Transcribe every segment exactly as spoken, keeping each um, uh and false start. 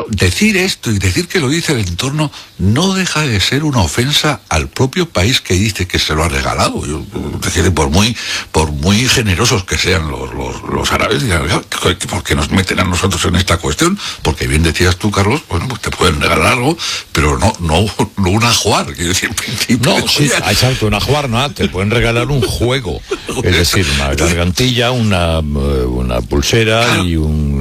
decir esto y decir que lo dice el entorno no deja de ser una ofensa al propio país que dice que se lo ha regalado. Yo, decir, por muy por muy generosos que sean los, los, los árabes, ¿por qué nos meten a nosotros en esta cuestión? Porque bien decías tú, Carlos, bueno, pues te pueden regalar algo, pero no no, no un ajuar, quiero decir, no, sí, exacto, un ajuar no, te pueden regalar un juego, es decir, una gargantilla, una, una pulsera, claro, y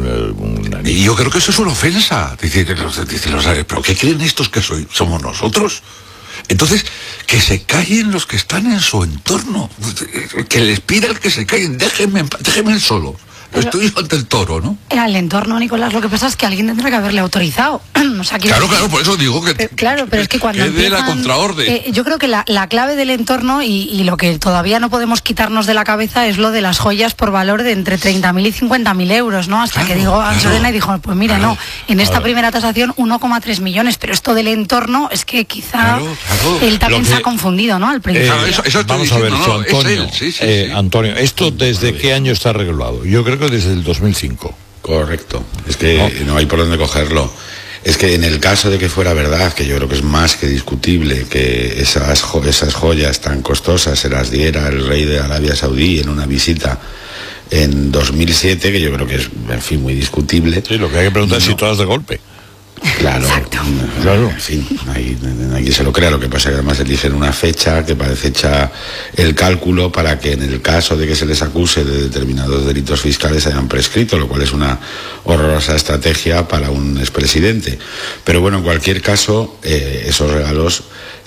un, un y yo creo que eso es una ofensa. Dice, dice, los, ¿pero qué creen estos que soy, somos nosotros? Entonces, que se callen los que están en su entorno, que les pidan que se callen, déjenme, déjenme solo. Estoy ante el toro, ¿no? Al entorno, Nicolás, lo que pasa es que alguien tendrá que haberle autorizado. O sea, claro, decir, claro, por eso digo que... Pero, claro, pero es que cuando que empiezan, de la contraorden. Eh, yo creo que la, la clave del entorno y, y lo que todavía no podemos quitarnos de la cabeza es lo de las joyas por valor de entre treinta mil y cincuenta mil euros, ¿no? Hasta claro, que digo, claro, Lorena y dijo, pues mira, claro, no, en esta claro. primera tasación uno coma tres millones, pero esto del entorno es que quizá claro, claro. él también que, se ha confundido, ¿no? Al principio. Eh, eso, eso vamos a ver, no, no, Antonio, sí, sí, eh, sí. Antonio, ¿esto desde qué año está regulado? Yo creo que desde el dos mil cinco. Correcto, es que no. no hay por dónde cogerlo. Es que en el caso de que fuera verdad, que yo creo que es más que discutible, que esas, jo esas joyas tan costosas se las diera el rey de Arabia Saudí en una visita en dos mil siete, que yo creo que es, en fin, muy discutible. Sí, lo que hay que preguntar no. es si todas de golpe. Claro, claro, en fin, ahí, aquí se lo crea. Lo que pasa es que además eligen una fecha que parece hecha el cálculo para que en el caso de que se les acuse de determinados delitos fiscales hayan prescrito, lo cual es una horrorosa estrategia para un expresidente. Pero bueno, en cualquier caso, eh, esos regalos,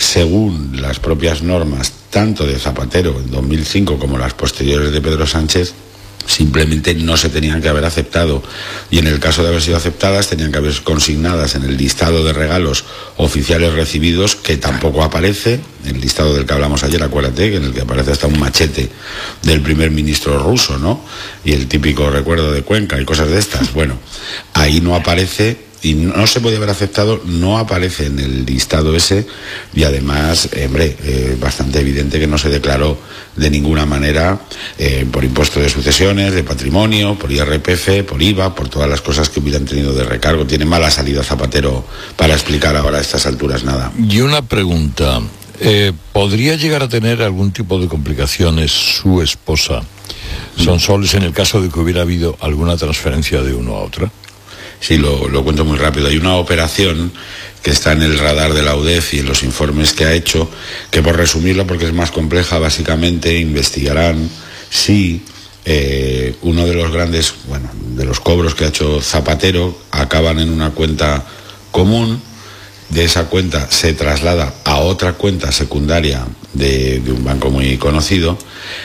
según las propias normas, tanto de Zapatero en dos mil cinco como las posteriores de Pedro Sánchez, simplemente no se tenían que haber aceptado, y en el caso de haber sido aceptadas tenían que haber consignadas en el listado de regalos oficiales recibidos, que tampoco aparece, el listado del que hablamos ayer, acuérdate, en el que aparece hasta un machete del primer ministro ruso, ¿no? Y el típico recuerdo de Cuenca y cosas de estas. Bueno, ahí no aparece, y no se puede haber aceptado, no aparece en el listado ese, y además, eh, hombre, eh, bastante evidente que no se declaró de ninguna manera eh, por impuesto de sucesiones, de patrimonio, por I R P F, por I V A, por todas las cosas que hubieran tenido de recargo. Tiene mala salida Zapatero para explicar ahora a estas alturas nada. Y una pregunta, eh, ¿podría llegar a tener algún tipo de complicaciones su esposa, Sonsoles, en el caso de que hubiera habido alguna transferencia de uno a otra? Sí, lo, lo cuento muy rápido. Hay una operación que está en el radar de la U D E F y en los informes que ha hecho, que por resumirlo, porque es más compleja, básicamente investigarán si eh, uno de los grandes, bueno, de los cobros que ha hecho Zapatero acaban en una cuenta común. De esa cuenta se traslada a otra cuenta secundaria de, de un banco muy conocido,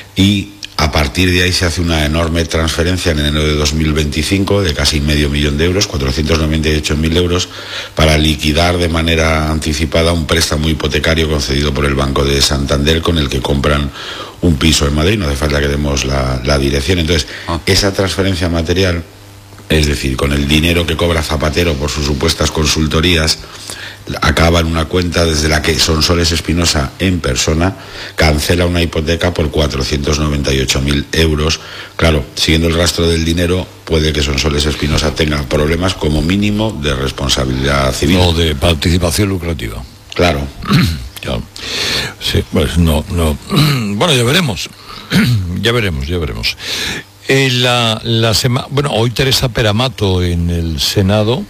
y a partir de ahí se hace una enorme transferencia en enero de dos mil veinticinco de casi medio millón de euros, cuatrocientos noventa y ocho mil euros, para liquidar de manera anticipada un préstamo hipotecario concedido por el Banco de Santander, con el que compran un piso en Madrid. No hace falta que demos la, la dirección. Entonces, esa transferencia material, es decir, con el dinero que cobra Zapatero por sus supuestas consultorías, acaba en una cuenta desde la que Sonsoles Espinosa en persona cancela una hipoteca por cuatrocientos noventa y ocho mil euros. Claro, siguiendo el rastro del dinero, puede que Sonsoles Espinosa tenga problemas como mínimo de responsabilidad civil. O de participación lucrativa. Claro. Ya. Sí, pues no, no. Bueno, ya veremos. ya veremos, ya veremos. Eh, la, la sema... Bueno, hoy Teresa Peramato en el Senado,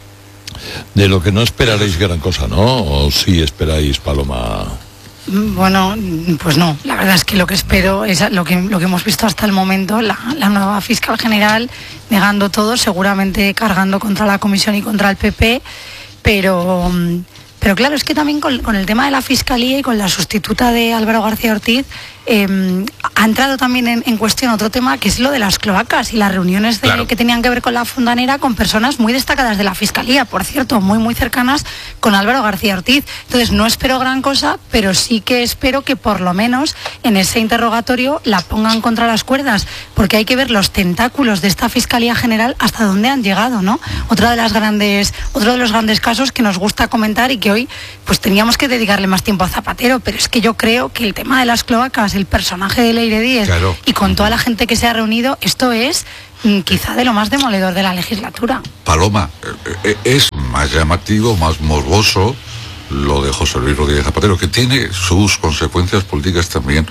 de lo que no esperaréis gran cosa, ¿no? ¿O sí esperáis, Paloma? Bueno, pues no. La verdad es que lo que espero es lo que, lo que hemos visto hasta el momento, la, la nueva fiscal general negando todo, seguramente cargando contra la Comisión y contra el P P, pero... Pero claro, es que también con, con el tema de la Fiscalía y con la sustituta de Álvaro García Ortiz, eh, ha entrado también en, en cuestión otro tema, que es lo de las cloacas y las reuniones de, claro. que tenían que ver con la fondanera, con personas muy destacadas de la Fiscalía, por cierto, muy muy cercanas con Álvaro García Ortiz. Entonces no espero gran cosa, pero sí que espero que por lo menos en ese interrogatorio la pongan contra las cuerdas, porque hay que ver los tentáculos de esta Fiscalía General hasta dónde han llegado, ¿no? Otra de las grandes, otro de los grandes casos que nos gusta comentar y que hoy pues teníamos que dedicarle más tiempo a Zapatero, pero es que yo creo que el tema de las cloacas, el personaje de Leire Díez, claro. y con toda la gente que se ha reunido, esto es mm, quizá de lo más demoledor de la legislatura. Paloma, eh, es más llamativo, más morboso, lo de José Luis Rodríguez Zapatero, que tiene sus consecuencias políticas también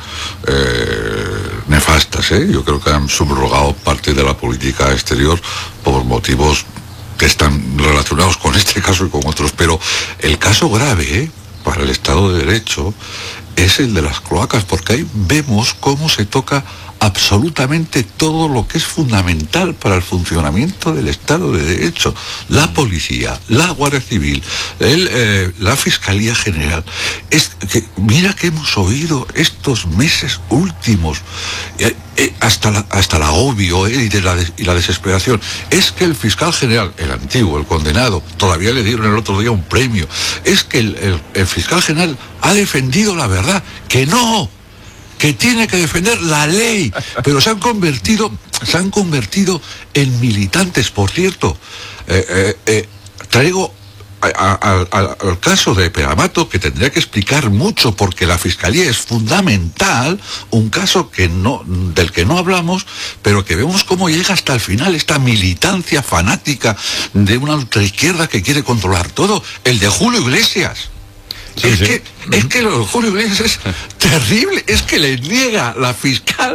eh, nefastas, ¿eh? Yo creo que han subrogado parte de la política exterior por motivos que están relacionados con este caso y con otros, pero el caso grave, ¿eh?, para el Estado de Derecho es el de las cloacas, porque ahí vemos cómo se toca absolutamente todo lo que es fundamental para el funcionamiento del Estado de Derecho. La policía, la Guardia Civil, el, eh, la Fiscalía General. Es que, mira que hemos oído estos meses últimos, eh, eh, hasta, la, hasta el agobio eh, y, de la des, y la desesperación. Es que el fiscal general, el antiguo, el condenado, todavía le dieron el otro día un premio. Es que el, el, el fiscal general ha defendido la verdad, que no, que tiene que defender la ley, pero se han convertido, se han convertido en militantes. Por cierto, eh, eh, eh, traigo a, a, a, al caso de Peramato, que tendría que explicar mucho, porque la Fiscalía es fundamental, un caso que no, del que no hablamos, pero que vemos cómo llega hasta el final esta militancia fanática de una ultraizquierda que quiere controlar todo, el de Julio Iglesias. Sí, es, sí. Que, es que lo de Julio Iglesias es terrible, es que le niega la fiscal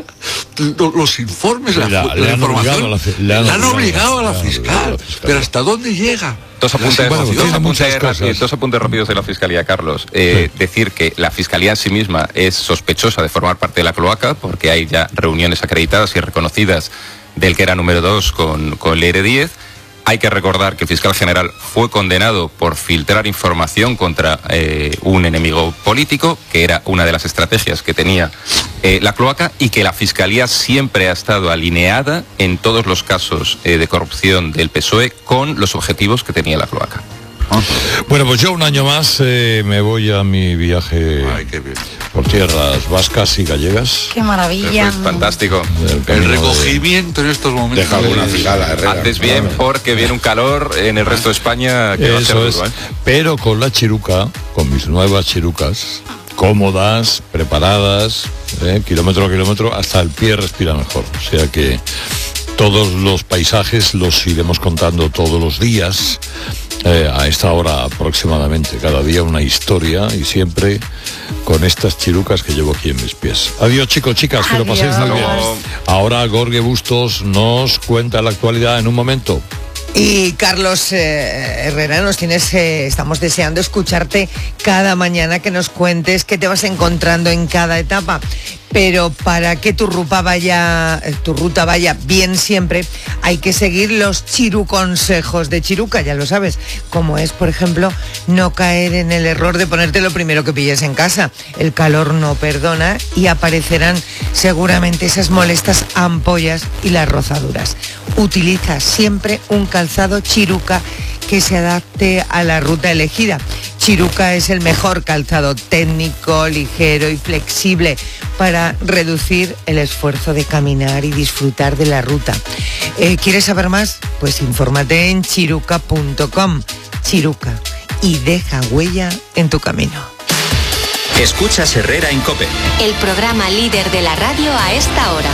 los informes, la, la, la información, la, le han, le han obligado a la, a la fiscal, pero ¿hasta dónde llega? Dos apuntes, bueno, dos, apuntes rápidos, dos apuntes rápidos de la Fiscalía, Carlos. Eh, sí. Decir que la Fiscalía en sí misma es sospechosa de formar parte de la cloaca, porque hay ya reuniones acreditadas y reconocidas del que era número dos con, con Leire Díez. Hay que recordar que el fiscal general fue condenado por filtrar información contra eh, un enemigo político, que era una de las estrategias que tenía eh, la cloaca, y que la Fiscalía siempre ha estado alineada en todos los casos eh, de corrupción del P S O E con los objetivos que tenía la cloaca. Bueno, pues yo un año más eh, me voy a mi viaje. Ay, qué bien. Por tierras vascas y gallegas. Qué maravilla. Pues fantástico. El, el recogimiento de... en estos momentos. Deja alguna figada, Herrera. Haces bien, porque viene un calor en el resto de España que va a ser duro, ¿eh? Pero con la chiruca, con mis nuevas chirucas, cómodas, preparadas, eh, kilómetro a kilómetro, hasta el pie respira mejor. O sea que todos los paisajes los iremos contando todos los días. Eh, a esta hora aproximadamente, cada día una historia, y siempre con estas chirucas que llevo aquí en mis pies. Adiós, chicos, chicas, que lo paséis muy bien. Ahora Gorge Bustos nos cuenta la actualidad en un momento. Y Carlos eh, Herrera, nos tienes, eh, estamos deseando escucharte cada mañana, que nos cuentes qué te vas encontrando en cada etapa. Pero para que tu ruta vaya, tu ruta vaya bien siempre, hay que seguir los chiruconsejos de Chiruca, ya lo sabes, como es, por ejemplo, no caer en el error de ponerte lo primero que pilles en casa. El calor no perdona y aparecerán seguramente esas molestas ampollas y las rozaduras. Utiliza siempre un calzado Chiruca que se adapte a la ruta elegida. Chiruca es el mejor calzado técnico, ligero y flexible para reducir el esfuerzo de caminar y disfrutar de la ruta. Eh, ¿Quieres saber más? Pues infórmate en chiruca punto com. Chiruca, y deja huella en tu camino. Escuchas Herrera en COPE, el programa líder de la radio a esta hora.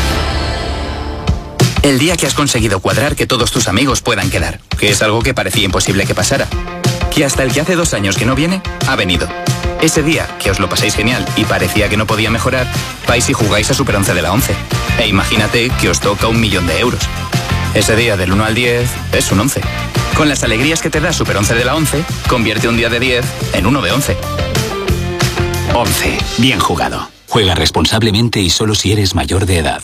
El día que has conseguido cuadrar que todos tus amigos puedan quedar, que es algo que parecía imposible que pasara. Que hasta el que hace dos años que no viene, ha venido. Ese día que os lo pasáis genial y parecía que no podía mejorar, vais y jugáis a Super once de la once. E imagínate que os toca un millón de euros. Ese día del uno al diez es un once. Con las alegrías que te da Super once de la once, convierte un día de diez en uno de once. once. Bien jugado. Juega responsablemente y solo si eres mayor de edad.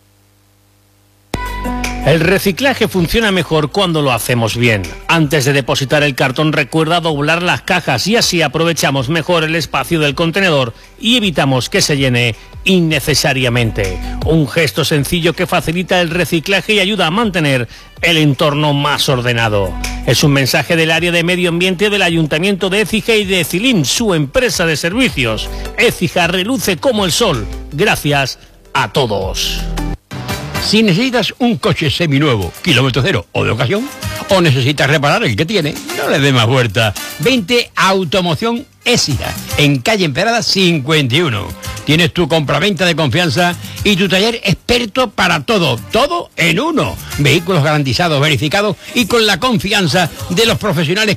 El reciclaje funciona mejor cuando lo hacemos bien. Antes de depositar el cartón, recuerda doblar las cajas y así aprovechamos mejor el espacio del contenedor y evitamos que se llene innecesariamente. Un gesto sencillo que facilita el reciclaje y ayuda a mantener el entorno más ordenado. Es un mensaje del área de medio ambiente del Ayuntamiento de Écija y de Ecilín, su empresa de servicios. Écija reluce como el sol. Gracias a todos. Si necesitas un coche seminuevo, kilómetro cero o de ocasión, o necesitas reparar el que tiene, no le dé más vuelta. Vente a Automoción Écija, en calle Emperada cincuenta y uno. Tienes tu compraventa de confianza y tu taller experto para todo, todo en uno. Vehículos garantizados, verificados y con la confianza de los profesionales